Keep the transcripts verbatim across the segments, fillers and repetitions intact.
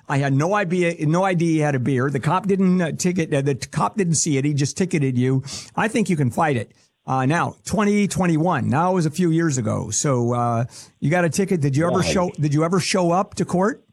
I had no idea, no idea you had a beer. The cop didn't uh, ticket, uh, the cop didn't see it. He just ticketed you. I think you can fight it. Uh, now, twenty twenty-one, now it was a few years ago. So, uh, you got a ticket. Did you ever Right. show, did you ever show up to court?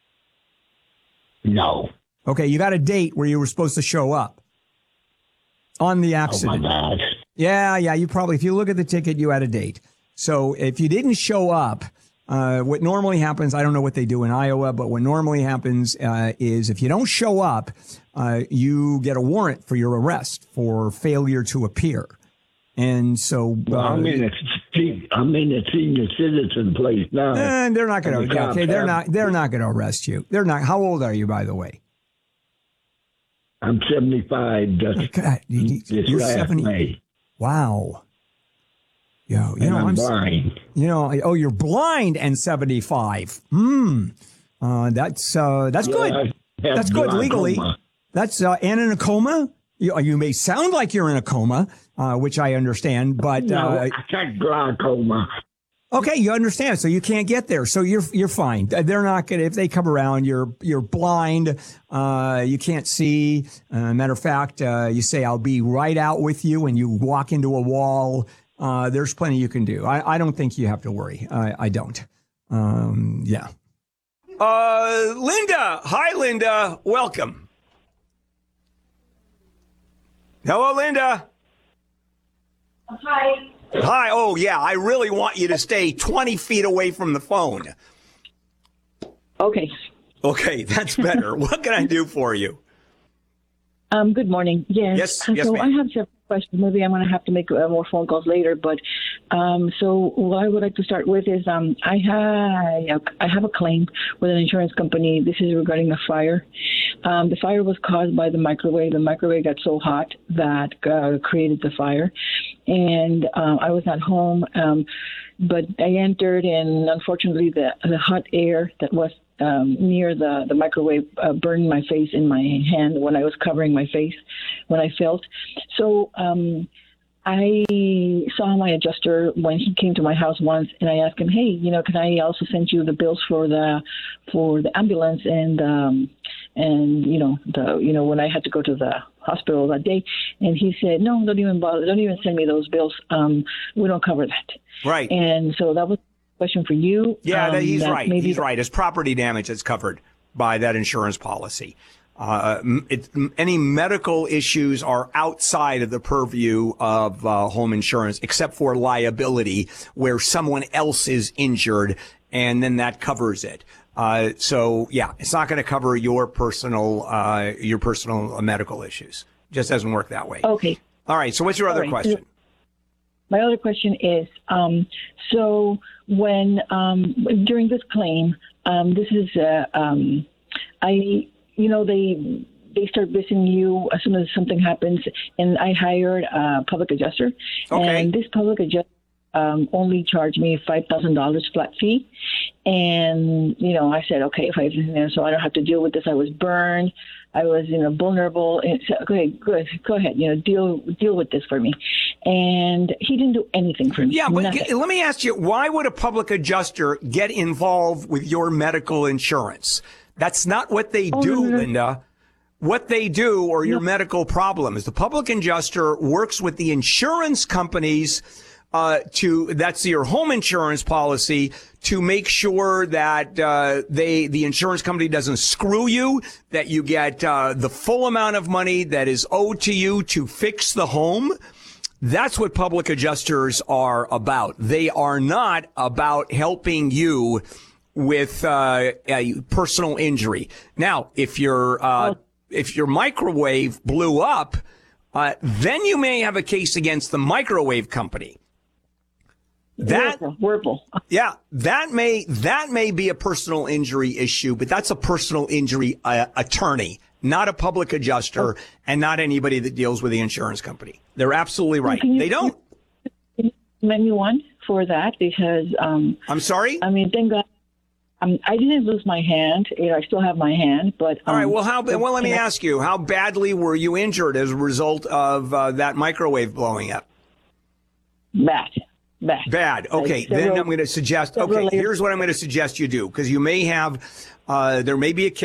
No. Okay. You got a date where you were supposed to show up on the Oh, accident. my God. Yeah. Yeah. You probably, if you look at the ticket, you had a date. So if you didn't show up, uh, what normally happens, I don't know what they do in Iowa, but what normally happens, uh, is if you don't show up, uh, you get a warrant for your arrest for failure to appear. And so, Well, uh, I'm in a se- I'm in a senior citizen place now. and they're not going And the to, cops okay, they're have- not, they're not going to arrest you. They're not. How old are you, by the way? I'm seventy-five. Just God, you, this you're last seventy. May, Wow. Yo, you and know, I'm I'm, blind. you know, oh, you're blind and seventy-five. Hmm. Uh, that's, uh, that's Yeah, good. I have That's good legally. glaucoma. That's, uh, and in a coma. You, you may sound like you're in a coma, uh, which I understand, but, No, uh, I got glaucoma. okay, you understand. So you can't get there. So you're, you're fine. They're not going to, if they come around, you're, you're blind. Uh, you can't see. Uh, matter of fact, uh, you say, I'll be right out with you, and you walk into a wall. Uh, there's plenty you can do. I, I don't think you have to worry. I, I don't. Um, yeah. Uh, Linda. Hi, Linda. Welcome. Hello, Linda. Hi. Hi. Oh, yeah. I really want you to stay twenty feet away from the phone. Okay. Okay, that's better. What can I do for you? Um. Good morning. Yes. Yes, Uh, yes, so ma'am. I have several questions. Maybe I'm going to have to make uh, more phone calls later. But um. So what I would like to start with is um. I have I have a claim with an insurance company. This is regarding a fire. Um. The fire was caused by the microwave. The microwave got so hot that uh, created the fire, and um, I was not home. Um. But I entered, and unfortunately, the the hot air that was um, near the, the microwave uh, burned my face in my hand when I was covering my face when I felt. So um, I saw my adjuster when he came to my house once, and I asked him, hey, you know, can I also send you the bills for the for the ambulance and um, and you know the you know when I had to go to the hospital that day? And he said, no, don't even bother, don't even send me those bills. Um, we don't cover that. Right. And so that was a question for you. Yeah, um, that, he's that right. maybe- He's right. It's property damage that's covered by that insurance policy. Uh, m- it, m- any medical issues are outside of the purview of uh, home insurance, except for liability, where someone else is injured, and then that covers it. Uh, so yeah, it's not going to cover your personal uh, your personal uh, medical issues. Just doesn't work that way. Okay. All right. So what's your All other right. question? My other question is, um, so when um, during this claim, um, this is, uh, um, I, you know, they they start visiting you as soon as something happens, and I hired a public adjuster, Okay. and this public adjuster um, only charged me five thousand dollars flat fee, and you know, I said, okay, if I, you know, so I don't have to deal with this. I was burned. I was, you know, vulnerable. And so, okay, good. Go ahead. You know, deal deal with this for me. And he didn't do anything for me. Yeah, but Nothing. g- let me ask you, why would a public adjuster get involved with your medical insurance? That's not what they Oh, do, no, no, no. Linda. What they do, or your medical problem, is the public adjuster works with the insurance companies uh, to, that's your home insurance policy, to make sure that uh, they, the insurance company doesn't screw you, that you get uh, the full amount of money that is owed to you to fix the home. That's what public adjusters are about. They are not about helping you with uh, a personal injury. Now, if your uh, if your microwave blew up, uh, then you may have a case against the microwave company. That Whirlpool. Whirlpool. yeah, that may that may be a personal injury issue, but that's a personal injury uh, attorney, not a public adjuster, and not anybody that deals with the insurance company. They're absolutely right. Can you- They don't. Can you recommend me one for that? Because um, I'm sorry. I mean, thank God. Um, I didn't lose my hand. You know, I still have my hand, but um, All right. Well, how? Well, let me can I- ask you: how badly were you injured as a result of uh, that microwave blowing up? Bad, bad. Bad. Okay. Like Then several- I'm going to suggest. several Okay. layers. Here's what I'm going to suggest you do, because you may have, uh, there may be a case